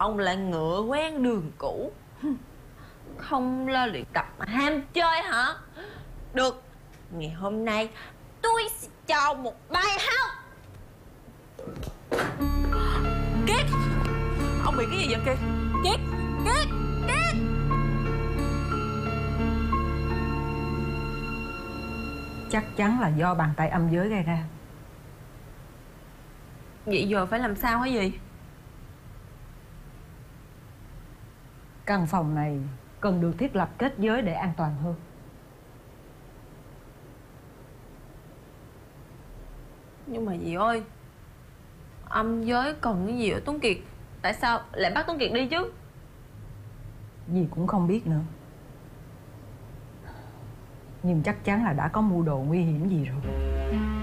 ông lại ngựa quen đường cũ. Không lo luyện tập mà ham chơi hả? Được, ngày hôm nay tôi sẽ cho một bài học. Kiết, ông bị cái gì vậy Kiết? Kiết, Kiết, Kiết. Chắc chắn là do bàn tay âm giới gây ra. Vậy giờ phải làm sao hả gì? Căn phòng này cần được thiết lập kết giới để an toàn hơn. Nhưng mà dì ơi, âm giới cần cái gì ở Tuấn Kiệt? Tại sao lại bắt Tuấn Kiệt đi chứ? Dì cũng không biết nữa. Nhưng chắc chắn là đã có mưu đồ nguy hiểm gì rồi.